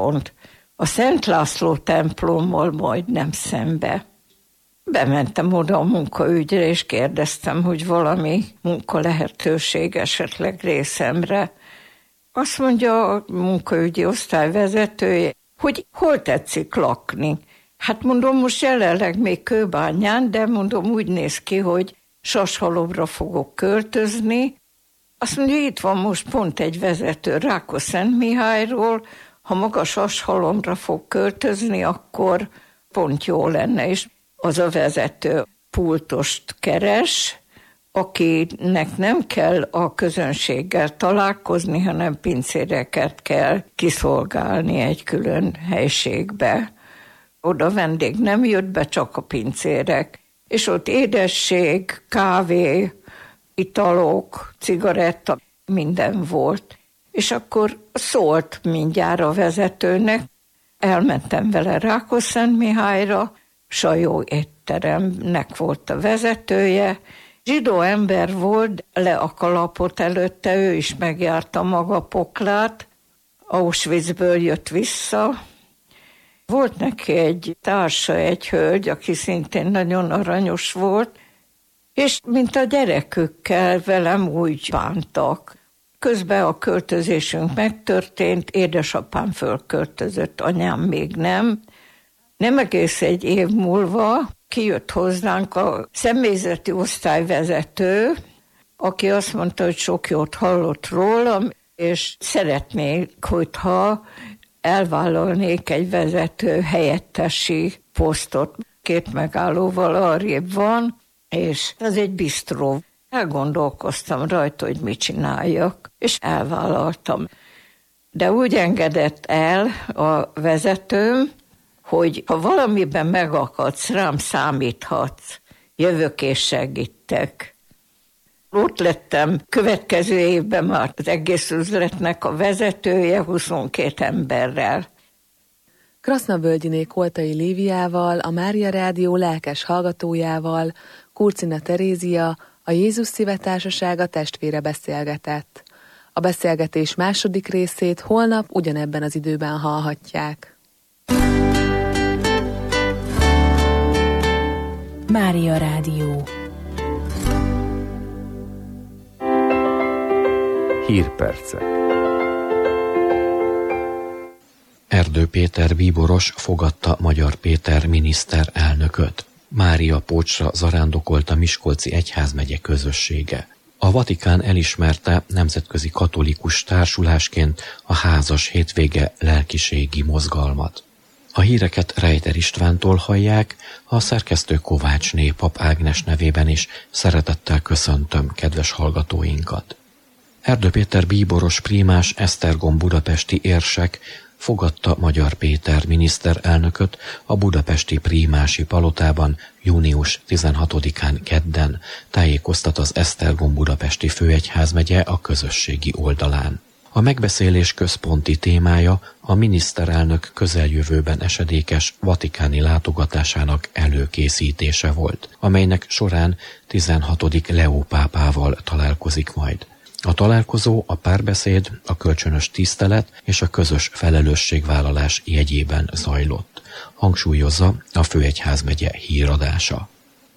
pont a Szent László templommal majdnem szembe. Bementem oda a munkaügyre, és kérdeztem, hogy valami munka lehetőség esetleg részemre. Azt mondja a munkaügyi osztályvezetője, hogy hol tetszik lakni. Hát mondom, most jelenleg még Kőbányán, de mondom, úgy néz ki, hogy Sashalomra fogok költözni. Azt mondja, itt van most pont egy vezető Rákoszentmihályról, ha maga Sashalomra fog költözni, akkor pont jó lenne, és az a vezető pultost keres, akinek nem kell a közönséggel találkozni, hanem pincéreket kell kiszolgálni egy külön helységbe. Oda vendég nem jött be, csak a pincérek. És ott édesség, kávé, italok, cigaretta, minden volt. És akkor szólt mindjárt a vezetőnek, elmentem vele Rákoszentmihályra, Sajó étteremnek volt a vezetője, zsidó ember volt, le a kalapot előtte, ő is megjárta maga poklát, Auschwitzből jött vissza. Volt neki egy társa, egy hölgy, aki szintén nagyon aranyos volt, és mint a gyerekükkel velem úgy bántak. Közben a költözésünk megtörtént, édesapám fölköltözött, anyám még nem. Nem egész egy év múlva kijött hozzánk a személyzeti osztályvezető, aki azt mondta, hogy sok jót hallott rólam, és szeretnék, hogyha elvállalnék egy vezető helyettesi posztot. 2 megállóval arrébb van, és ez egy bisztró. Elgondolkoztam rajta, hogy mit csináljak, és elvállaltam. De úgy engedett el a vezetőm, hogy ha valamiben megakadsz, rám számíthatsz, jövök és segítek. Ott lettem következő évben már az egész üzletnek a vezetője 22 emberrel. Krasznavölgyiné Koltai Líviával, a Mária Rádió lelkes hallgatójával, Kurcina Terézia, a Jézus Szíve Társasága testvére beszélgetett. A beszélgetés második részét holnap ugyanebben az időben hallhatják. Mária Rádió. Hírpercek. Erdő Péter bíboros fogadta Magyar Péter miniszterelnököt. Mária Pócsra zarándokolt a Miskolci egyházmegye közössége. A Vatikán elismerte nemzetközi katolikus társulásként a házas hétvége lelkiségi mozgalmat. A híreket Rejter Istvántól hallják, a szerkesztő Kovácsné Pap Ágnes nevében is szeretettel köszöntöm kedves hallgatóinkat. Erdő Péter bíboros prímás Esztergom budapesti érsek fogadta Magyar Péter miniszterelnököt a budapesti prímási palotában június 16-án kedden, tájékoztat az Esztergom budapesti főegyházmegye a közösségi oldalán. A megbeszélés központi témája a miniszterelnök közeljövőben esedékes vatikáni látogatásának előkészítése volt, amelynek során 16. Leó pápával találkozik majd. A találkozó a párbeszéd, a kölcsönös tisztelet és a közös felelősségvállalás jegyében zajlott, hangsúlyozza a főegyházmegye híradása.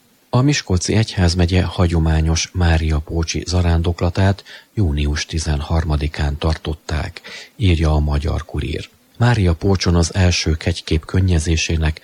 A Miskolci egyházmegye hagyományos Mária Pócsi zarándoklatát június 13-án tartották, írja a Magyar Kurír. Mária Pócson az első kegykép könnyezésének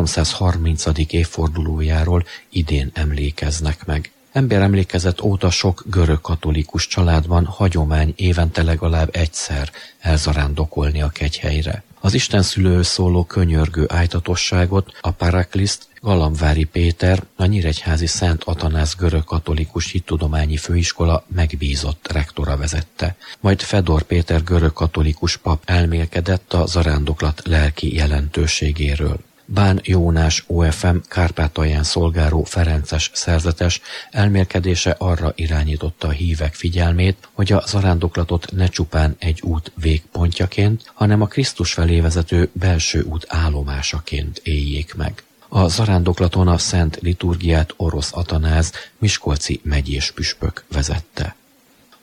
330. évfordulójáról idén emlékeznek meg. Emberemlékezet óta sok görög-katolikus családban hagyomány évente legalább egyszer elzarándokolni a kegyhelyre. Az istenszülőhöz szóló könyörgő ájtatosságot a Parakliszt Galambvári Péter, a Nyíregyházi Szent Atanász görög-katolikus hittudományi főiskola megbízott rektora vezette. Majd Fedor Péter görög-katolikus pap elmélkedett a zarándoklat lelki jelentőségéről. Bán Jónás OFM Kárpátalján szolgáló ferences szerzetes elmélkedése arra irányította a hívek figyelmét, hogy a zarándoklatot ne csupán egy út végpontjaként, hanem a Krisztus felé vezető belső út állomásaként éljék meg. A zarándoklaton a szent liturgiát Orosz Atanáz miskolci megyés püspök vezette.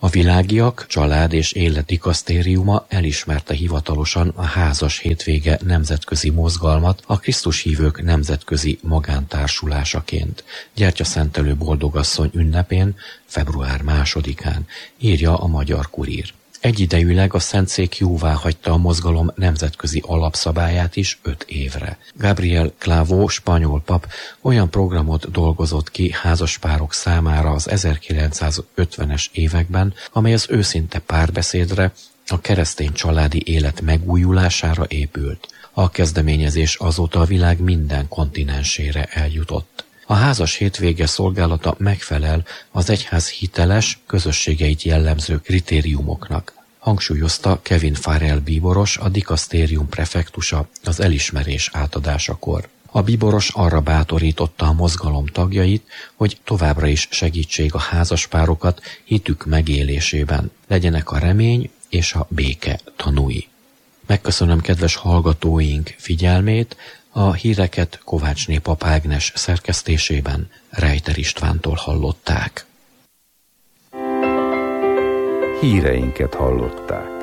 A Világiak Család és Élet Dikasztériuma elismerte hivatalosan a Házas Hétvége nemzetközi mozgalmat a Krisztus hívők nemzetközi magántársulásaként Gyertyaszentelő Boldogasszony ünnepén, február 2-án, írja a Magyar Kurír. Egyidejűleg a Szentszék jóváhagyta a mozgalom nemzetközi alapszabályát is 5 évre. Gabriel Clavo, spanyol pap olyan programot dolgozott ki házaspárok számára az 1950-es években, amely az őszinte párbeszédre, a keresztény családi élet megújulására épült. A kezdeményezés azóta a világ minden kontinensére eljutott. A Házas Hétvége szolgálata megfelel az egyház hiteles, közösségeit jellemző kritériumoknak, hangsúlyozta Kevin Farrell bíboros, a dikasztérium prefektusa az elismerés átadásakor. A bíboros arra bátorította a mozgalom tagjait, hogy továbbra is segítsék a házaspárokat hitük megélésében, legyenek a remény és a béke tanúi. Megköszönöm kedves hallgatóink figyelmét, a híreket Kovácsné Pap Ágnes szerkesztésében Rejter Istvántól hallották. Híreinket hallották.